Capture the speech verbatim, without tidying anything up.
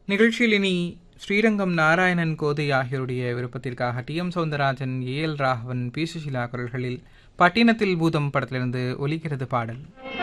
நிகழ்ச்சியில் இனி ஸ்ரீரங்கம் நாராயணன் கோதை ஆகியோருடைய விருப்பத்திற்காக D M Soundararajan, A L Raghavan, B Sushila குரல்களில் பட்டினத்தில் பூதம் படத்திலிருந்து ஒலிக்கிறது பாடல்.